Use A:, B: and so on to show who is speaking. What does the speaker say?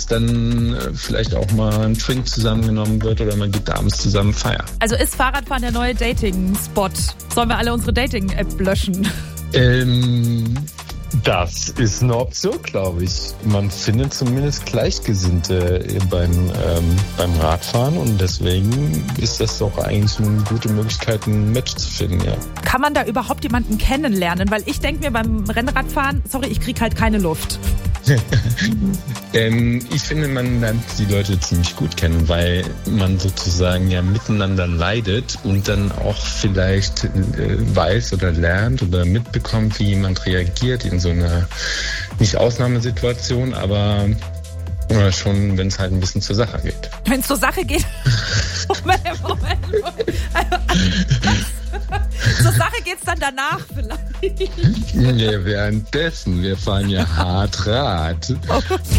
A: dann vielleicht auch mal ein Drink zusammengenommen wird oder man geht abends zusammen feiern.
B: Also ist Fahrradfahren der neue Dating-Spot? Sollen wir alle unsere Dating-App löschen?
A: Das ist eine Option, glaube ich. Man findet zumindest Gleichgesinnte beim Radfahren und deswegen ist das doch eigentlich eine gute Möglichkeit, ein Match zu finden, ja.
B: Kann man da überhaupt jemanden kennenlernen? Weil ich denke mir beim Rennradfahren, ich kriege halt keine Luft.
A: Ich finde, man lernt die Leute ziemlich gut kennen, weil man sozusagen ja miteinander leidet und dann auch vielleicht weiß oder lernt oder mitbekommt, wie jemand reagiert in so einer, nicht Ausnahmesituation, aber schon, wenn es halt ein bisschen zur Sache geht.
B: Wenn es zur Sache geht? Moment. Zur Sache geht's dann danach vielleicht.
A: Nee, währenddessen. Wir fahren ja hart Rad.